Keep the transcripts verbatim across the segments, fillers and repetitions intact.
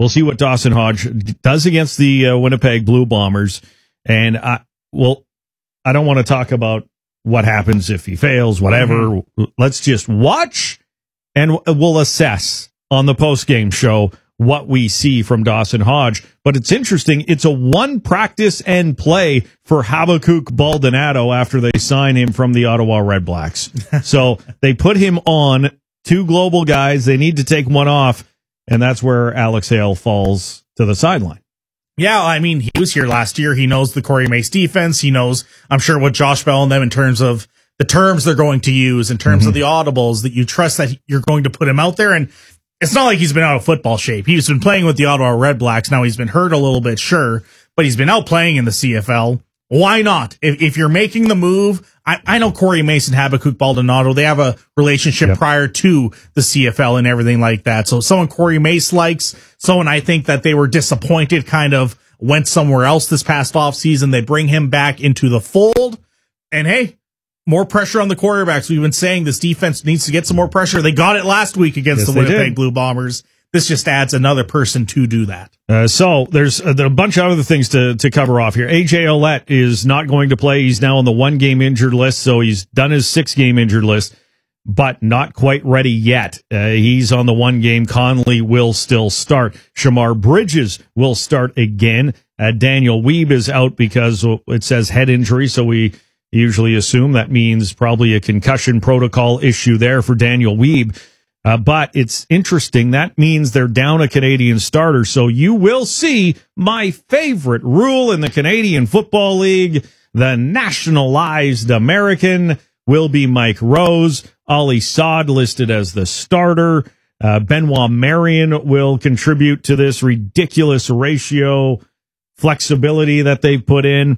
we'll see what Dawson Hodge does against the uh, Winnipeg Blue Bombers. And I, well, I don't want to talk about what happens if he fails, whatever. Mm-hmm. Let's just watch and we'll assess on the post-game show what we see from Dawson Hodge. But it's interesting. It's a one practice and play for Habakkuk Baldonado after they sign him from the Ottawa Red Blacks. So they put him on two global guys. They need to take one off, and that's where Alex Hale falls to the sideline. Yeah, I mean, he was here last year. He knows the Corey Mace defense. He knows, I'm sure, what Josh Bell and them in terms of the terms they're going to use, in terms mm-hmm. of the audibles, that you trust that you're going to put him out there. And it's not like he's been out of football shape. He's been playing with the Ottawa Red Blacks. Now he's been hurt a little bit, sure, but he's been out playing in the C F L. Why not? If, if you're making the move, I, I know Corey Mason, Habakkuk Baldonado, they have a relationship yep. prior to the C F L and everything like that. So someone Corey Mace likes, someone I think that they were disappointed kind of went somewhere else this past offseason. They bring him back into the fold. And hey, more pressure on the quarterbacks. We've been saying this defense needs to get some more pressure. They got it last week against yes, the Winnipeg did. Blue Bombers. This just adds another person to do that. Uh, so there's a, a bunch of other things to, to cover off here. A J Ouellette is not going to play. He's now on the one-game injured list, so he's done his six-game injured list, but not quite ready yet. Uh, he's on the one-game. Conley will still start. Shamar Bridges will start again. Uh, Daniel Weeb is out because it says head injury, so we usually assume that means probably a concussion protocol issue there for Daniel Weeb. Uh, but it's interesting. That means they're down a Canadian starter. So you will see my favorite rule in the Canadian Football League. The nationalized American will be Mike Rose. Ali Saad listed as the starter. Uh, Benoit Marion will contribute to this ridiculous ratio flexibility that they've put in.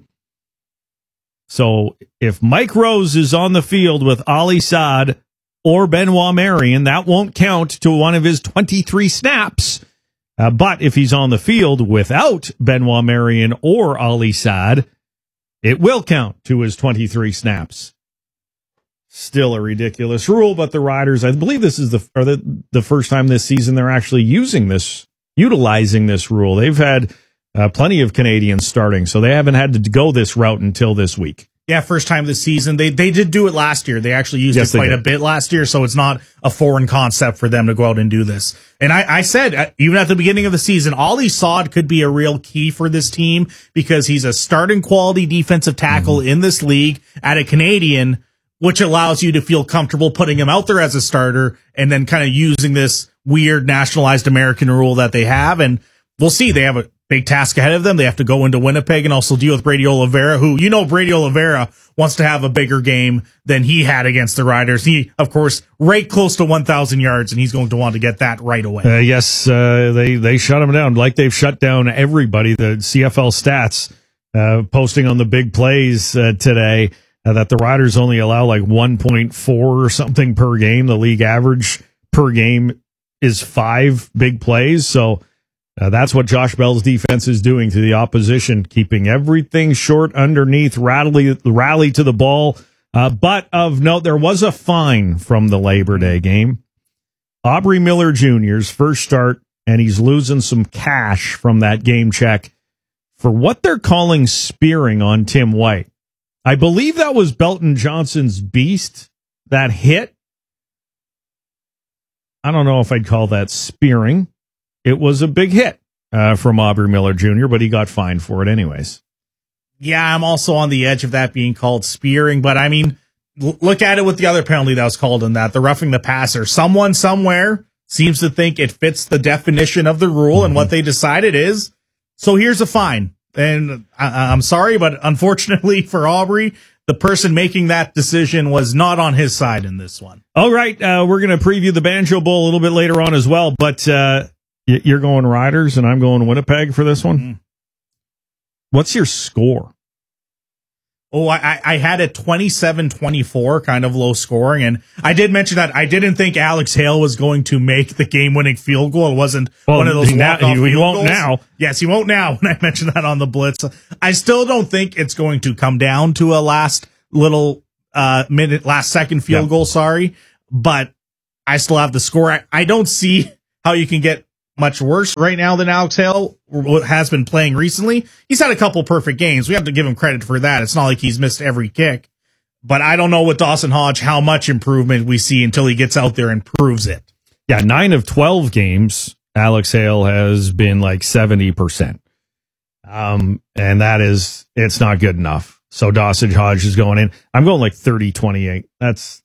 So if Mike Rose is on the field with Ali Saad or Benoit Marion, that won't count to one of his twenty-three snaps. Uh, but if he's on the field without Benoit Marion or Ali Saad, it will count to his twenty-three snaps. Still a ridiculous rule, but the Riders, I believe this is the, or the, the first time this season they're actually using this, utilizing this rule. They've had uh, plenty of Canadians starting, so they haven't had to go this route until this week. Yeah, first time this season. They they did do it last year. They actually used yes, it quite a bit last year, so it's not a foreign concept for them to go out and do this. And I, I said, even at the beginning of the season, Ali Saad could be a real key for this team because he's a starting quality defensive tackle mm-hmm. in this league at a Canadian, which allows you to feel comfortable putting him out there as a starter and then kind of using this weird nationalized American rule that they have. And we'll see. They have a big task ahead of them. They have to go into Winnipeg and also deal with Brady Oliveira, who, you know, Brady Oliveira wants to have a bigger game than he had against the Riders. He, of course, right close to one thousand yards, and he's going to want to get that right away. Uh, yes, uh, they, they shut him down like they've shut down everybody. The C F L stats uh, posting on the big plays uh, today uh, that the Riders only allow like one point four or something per game. The league average per game is five big plays. So Uh, that's what Josh Bell's defense is doing to the opposition, keeping everything short underneath, rally, rally to the ball. Uh, but of note, there was a fine from the Labor Day game. Aubrey Miller Junior's first start, and he's losing some cash from that game check for what they're calling spearing on Tim White. I believe that was Belton Johnson's beast that hit. I don't know if I'd call that spearing. It was a big hit uh, from Aubrey Miller Junior, but he got fined for it anyways. Yeah, I'm also on the edge of that being called spearing, but I mean, l- look at it with the other penalty that was called in that, the roughing the passer. Someone somewhere seems to think it fits the definition of the rule, mm-hmm. and what they decided is, so here's a fine. And I- I'm sorry, but unfortunately for Aubrey, the person making that decision was not on his side in this one. All right, uh, we're going to preview the Banjo Bowl a little bit later on as well, but uh you're going Riders, and I'm going Winnipeg for this one? Mm-hmm. What's your score? Oh, I, I had it twenty-seven twenty-four, kind of low scoring, and I did mention that I didn't think Alex Hale was going to make the game-winning field goal. It wasn't well, one of those walk-off he, he won't goals. now. Yes, he won't now when I mentioned that on the Blitz. I still don't think it's going to come down to a last little uh, minute, last second field yep. goal, sorry, but I still have the score. I, I don't see how you can get much worse right now than Alex Hale has been playing recently. He's had a couple perfect games. We have to give him credit for that. It's not like he's missed every kick. But I don't know with Dawson Hodge how much improvement we see until he gets out there and proves it. Yeah, nine of twelve games, Alex Hale has been like seventy percent. Um, and that is, it's not good enough. So Dawson Hodge is going in. I'm going like thirty twenty-eight. That's,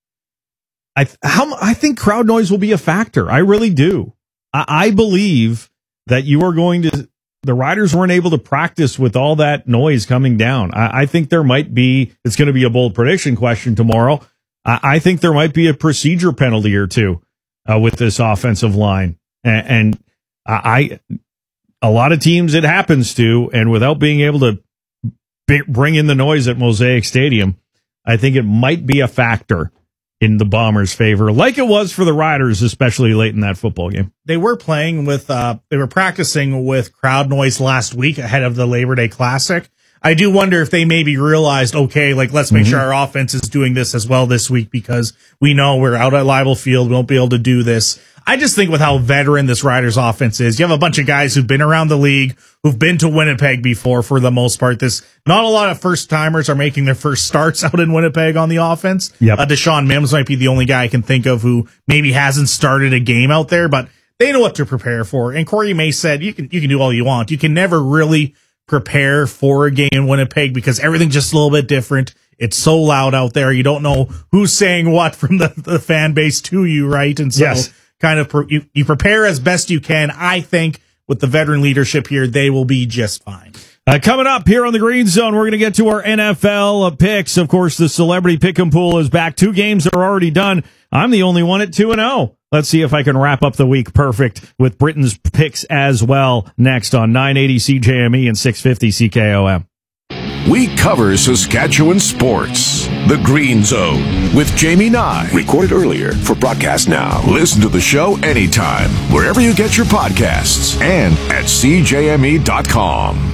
I, how, I think crowd noise will be a factor. I really do. I, I believe that you are going to, the riders weren't able to practice with all that noise coming down. I, I think there might be, it's going to be a bold prediction question tomorrow. I, I think there might be a procedure penalty or two uh, with this offensive line. And, and I, a lot of teams it happens to, and without being able to b- bring in the noise at Mosaic Stadium, I think it might be a factor in the Bombers' favor, like it was for the Riders, especially late in that football game. They were playing with, uh, they were practicing with crowd noise last week ahead of the Labor Day Classic. I do wonder if they maybe realized, okay, like, let's make mm-hmm. sure our offense is doing this as well this week because we know we're out at Leibel Field. We won't be able to do this. I just think with how veteran this Riders offense is, you have a bunch of guys who've been around the league, who've been to Winnipeg before for the most part. This, not a lot of first timers are making their first starts out in Winnipeg on the offense. Yep. Uh, Deshaun Mims might be the only guy I can think of who maybe hasn't started a game out there, but they know what to prepare for. And Corey May said, you can, you can do all you want. You can never really prepare for a game in Winnipeg because everything's just a little bit different. It's so loud out there. You don't know who's saying what from the, the fan base to you, right? And so yes. kind of pre- you, you prepare as best you can. I think with the veteran leadership here, they will be just fine. Uh, coming up here on the Green Zone, we're going to get to our N F L uh, picks. Of course, the Celebrity Pick'em Pool is back. Two games are already done. I'm the only one at two and oh. Let's see if I can wrap up the week perfect with Britain's picks as well. Next on nine eighty C J M E and six fifty C K O M. We cover Saskatchewan sports. The Green Zone with Jamie Nye. Recorded earlier for broadcast now. Listen to the show anytime, wherever you get your podcasts, and at C J M E dot com.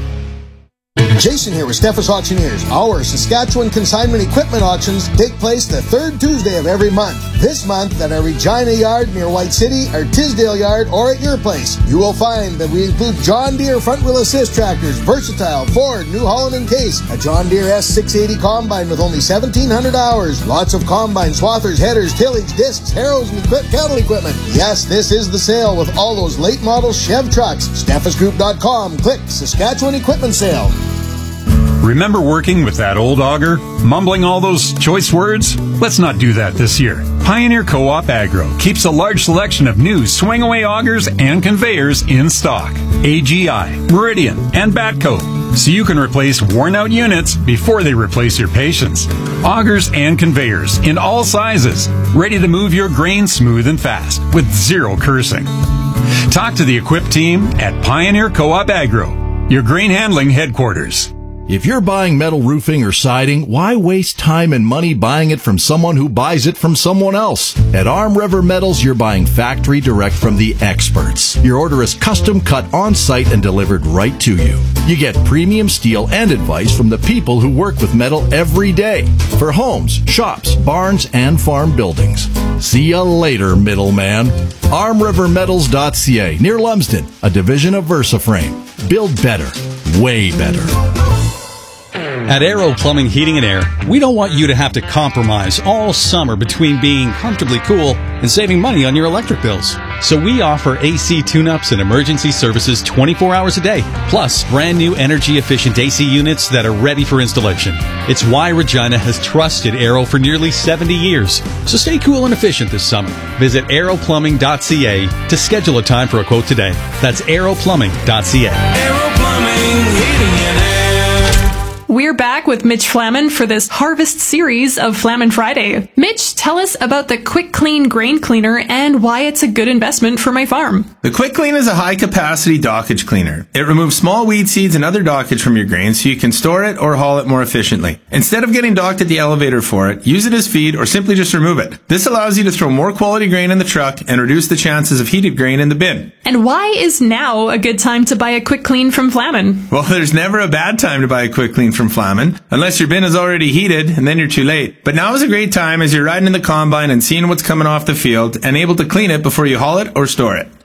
Jason here with Steffes Auctioneers. Our Saskatchewan consignment equipment auctions take place the third Tuesday of every month. This month at our Regina Yard near White City, our Tisdale Yard, or at your place. You will find that we include John Deere front wheel assist tractors, Versatile, Ford, New Holland, and Case, a John Deere S six eighty combine with only seventeen hundred hours, lots of combine, swathers, headers, tillage, discs, harrows, and equip cattle equipment. Yes, this is the sale with all those late model Chev trucks. Steffes Group dot com. Click Saskatchewan Equipment Sale. Remember working with that old auger? Mumbling all those choice words? Let's not do that this year. Pioneer Co-op Agro keeps a large selection of new swing-away augers and conveyors in stock. A G I, Meridian, and Batco. So you can replace worn-out units before they replace your patience. Augers and conveyors in all sizes. Ready to move your grain smooth and fast with zero cursing. Talk to the equipped team at Pioneer Co-op Agro, your grain handling headquarters. If you're buying metal roofing or siding, why waste time and money buying it from someone who buys it from someone else? At Arm River Metals, you're buying factory direct from the experts. Your order is custom cut on site and delivered right to you. You get premium steel and advice from the people who work with metal every day for homes, shops, barns, and farm buildings. See you later, middleman. arm river metals dot c a, near Lumsden, a division of VersaFrame. Build better, way better. At Aero Plumbing, Heating and Air, we don't want you to have to compromise all summer between being comfortably cool and saving money on your electric bills. So we offer A C tune-ups and emergency services twenty-four hours a day, plus brand new energy-efficient A C units that are ready for installation. It's why Regina has trusted Aero for nearly seventy years. So stay cool and efficient this summer. Visit aero plumbing dot c a to schedule a time for a quote today. That's aero plumbing dot c a. Aero Plumbing, Heating and Air. We're back with Mitch Flaman for this harvest series of Flaman Friday. Mitch, tell us about the Quick Clean grain cleaner and why it's a good investment for my farm. The Quick Clean is a high-capacity dockage cleaner. It removes small weed seeds and other dockage from your grain so you can store it or haul it more efficiently. Instead of getting docked at the elevator for it, use it as feed or simply just remove it. This allows you to throw more quality grain in the truck and reduce the chances of heated grain in the bin. And why is now a good time to buy a Quick Clean from Flaman? Well, there's never a bad time to buy a Quick Clean from Flaman, unless your bin is already heated and then you're too late. But now is a great time as you're riding in the combine and seeing what's coming off the field and able to clean it before you haul it or store it.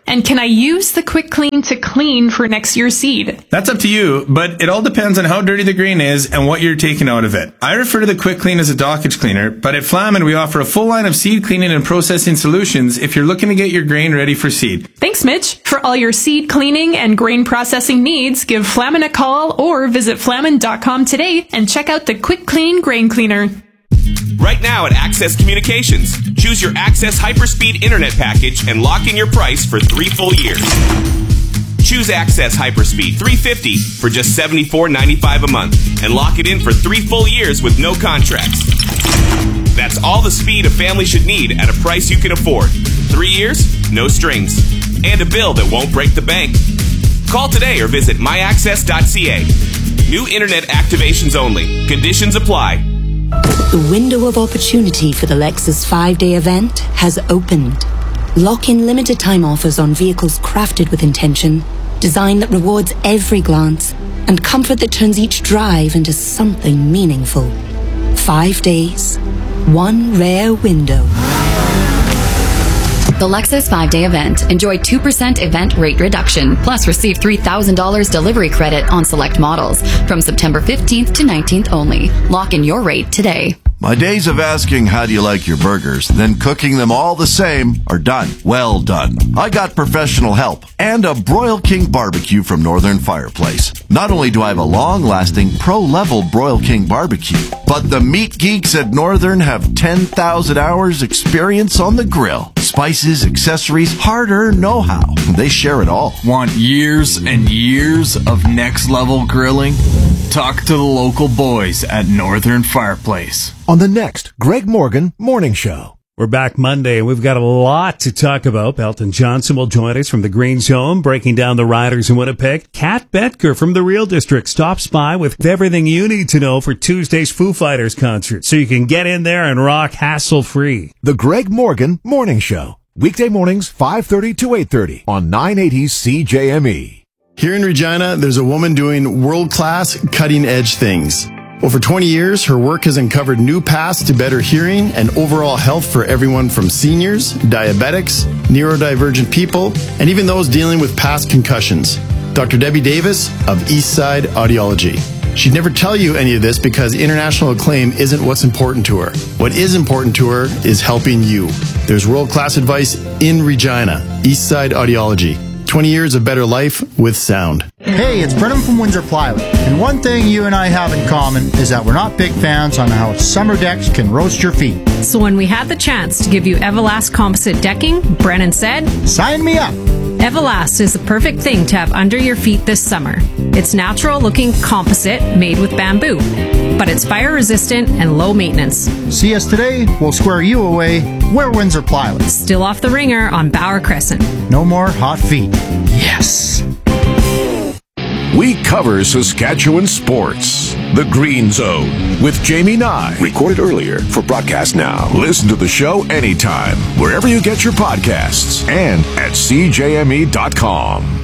And can I use the Quick Clean to clean for next year's seed? That's up to you, but it all depends on how dirty the grain is and what you're taking out of it. I refer to the Quick Clean as a dockage cleaner, but at Flamin we offer a full line of seed cleaning and processing solutions if you're looking to get your grain ready for seed. Thanks, Mitch. For all your seed cleaning and grain processing needs, give Flamin a call or visit flamin dot com today and check out the Quick Clean Grain Cleaner. Right now at Access Communications, choose your Access Hyperspeed Internet package and lock in your price for three full years. Choose Access Hyperspeed three fifty for just seventy-four ninety-five a month and lock it in for three full years with no contracts. That's all the speed a family should need at a price you can afford. Three years, no strings, and a bill that won't break the bank. Call today or visit my access dot c a. New internet activations only. Conditions apply. The window of opportunity for the Lexus five-day event has opened. Lock in limited time offers on vehicles crafted with intention, design that rewards every glance, and comfort that turns each drive into something meaningful. Five days, one rare window. The Lexus five-day event. Enjoy two percent event rate reduction, plus receive three thousand dollars delivery credit on select models from September fifteenth to nineteenth only. Lock in your rate today. My days of asking how do you like your burgers, then cooking them all the same are done. Well done. I got professional help and a Broil King barbecue from Northern Fireplace. Not only do I have a long-lasting pro-level Broil King barbecue, but the meat geeks at Northern have ten thousand hours experience on the grill. Spices, accessories, hard-earned know-how. They share it all. Want years and years of next-level grilling? Talk to the local boys at Northern Fireplace. On the next Greg Morgan Morning Show. We're back Monday, and we've got a lot to talk about. Belton Johnson will join us from the Green Zone, breaking down the Riders in Winnipeg. Kat Betker from the Real District stops by with everything you need to know for Tuesday's Foo Fighters concert, so you can get in there and rock hassle-free. The Greg Morgan Morning Show. Weekday mornings, five thirty to eight thirty on nine eighty C J M E. Here in Regina, there's a woman doing world-class, cutting-edge things. Over twenty years, her work has uncovered new paths to better hearing and overall health for everyone from seniors, diabetics, neurodivergent people, and even those dealing with past concussions. Doctor Debbie Davis of Eastside Audiology. She'd never tell you any of this because international acclaim isn't what's important to her. What is important to her is helping you. There's world-class advice in Regina. Eastside Audiology. twenty years of better life with sound. Hey, it's Brennan from Windsor Plywood. And one thing you and I have in common is that we're not big fans on how summer decks can roast your feet. So when we had the chance to give you Everlast composite decking, Brennan said, "Sign me up." Everlast is the perfect thing to have under your feet this summer. It's natural-looking composite made with bamboo, but it's fire-resistant and low maintenance. See us today, we'll square you away. We're Windsor Plywood. Still off the ringer on Bauer Crescent. No more hot feet. Yes. We cover Saskatchewan sports. The Green Zone with Jamie Nye. Recorded earlier for broadcast now. Listen to the show anytime, wherever you get your podcasts, and at C J M E dot com.